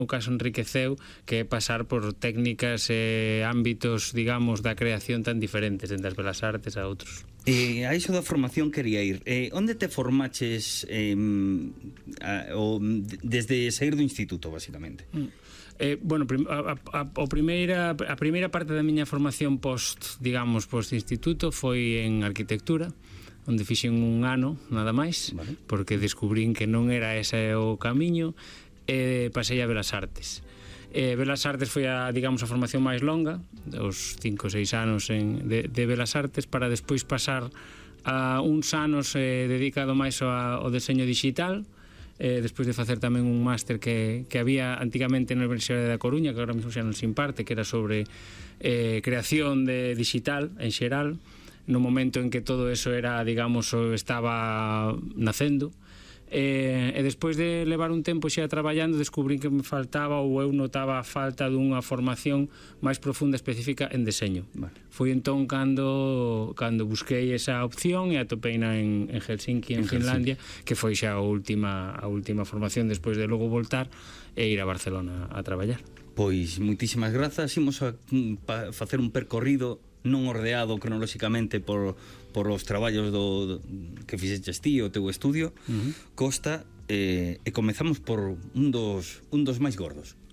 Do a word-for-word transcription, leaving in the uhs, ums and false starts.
o caso enriqueceu, que é pasar por técnicas e ámbitos, digamos, da creación tan diferentes, entre as belas artes a outros. Eh, a iso da formación quería ir. Eh, onde te formaches eh, a, o, desde sair do instituto, basicamente? Mm. Eh, bueno, a, a, a, primeira, a primeira parte da miña formación post, digamos, post instituto foi en arquitectura, onde fixen un ano, nada máis, vale. Porque descubrín que non era ese o camiño, e pasei a Belas Artes. Eh, Belas Artes foi a, digamos, a formación máis longa, os cinco ou seis anos en, de, de Belas Artes, para despois pasar a uns anos eh, dedicado máis ao, ao deseño digital, eh, despois de facer tamén un máster que, que había antigamente na Universidade da Coruña, que agora mesmo xa non se imparte, que era sobre eh, creación de digital en xeral, no momento en que todo eso era, digamos, estaba nacendo. E, e despois de levar un tempo xa traballando, descubrín que me faltaba, ou eu notaba a falta dunha formación máis profunda específica en deseño. Vale. Foi entón cando cando busquei esa opción e atopeina en, en Helsinki, en, en Finlandia, Helsinki. Que foi xa a última a última formación despois de logo voltar e ir a Barcelona a traballar. Pois moitísimas grazas. Imos a pa, facer un percorrido non ordeado cronolóxicamente por, por os traballos do, do, que fixeches ti, o teu estudio, uh-huh. Costa, eh, e comezamos por un dos, un dos máis gordos.